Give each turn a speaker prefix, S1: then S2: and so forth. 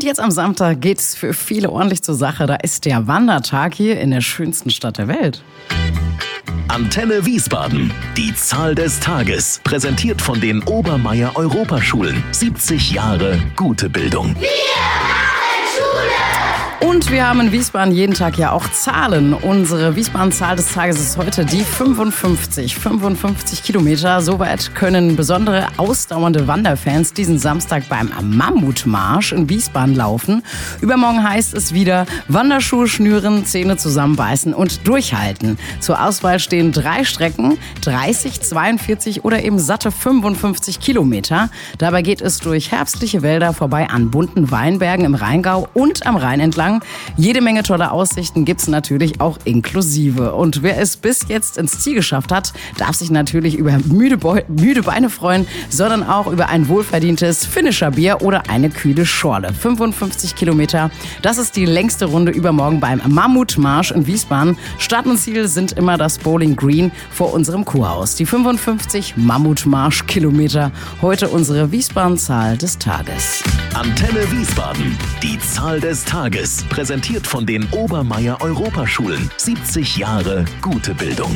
S1: jetzt am Samstag geht es für viele ordentlich zur Sache. Da ist der Wandertag hier in der schönsten Stadt der Welt.
S2: Antenne Wiesbaden. Die Zahl des Tages. Präsentiert von den Obermeier Europaschulen. 70 Jahre gute Bildung.
S1: Und wir haben in Wiesbaden jeden Tag ja auch Zahlen. Unsere Wiesbaden-Zahl des Tages ist heute die 55. 55 Kilometer. Soweit können besondere ausdauernde Wanderfans diesen Samstag beim Mammutmarsch in Wiesbaden laufen. Übermorgen heißt es wieder Wanderschuhe schnüren, Zähne zusammenbeißen und durchhalten. Zur Auswahl stehen 3 Strecken, 30, 42 oder eben satte 55 Kilometer. Dabei geht es durch herbstliche Wälder vorbei an bunten Weinbergen im Rheingau und am Rhein entlang. Jede Menge tolle Aussichten gibt's natürlich auch inklusive. Und wer es bis jetzt ins Ziel geschafft hat, darf sich natürlich über müde Beine freuen, sondern auch über ein wohlverdientes Finisher-Bier oder eine kühle Schorle. 55 Kilometer, das ist die längste Runde übermorgen beim Mammutmarsch in Wiesbaden. Start und Ziel sind immer das Bowling Green vor unserem Kurhaus. Die 55 Mammutmarsch-Kilometer, heute unsere Wiesbaden-Zahl des Tages.
S2: Antenne Wiesbaden. Die Zahl des Tages. Präsentiert von den Obermeier Europaschulen. 70 Jahre gute Bildung.